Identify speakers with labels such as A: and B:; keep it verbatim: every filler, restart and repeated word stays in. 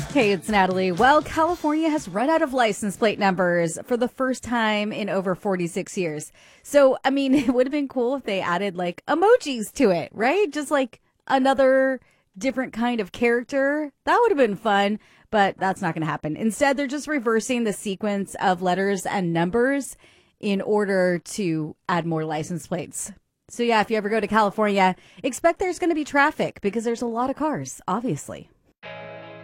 A: Hey, it's Natalie. Well, California has run out of license plate numbers for the first time in over forty-six years. So, I mean, it would have been cool if they added like emojis to it, right? Just like another different kind of character. That would have been fun, but that's not going to happen. Instead, they're just reversing the sequence of letters and numbers in order to add more license plates. So, yeah, if you ever go to California, expect there's going to be traffic because there's a lot of cars, obviously.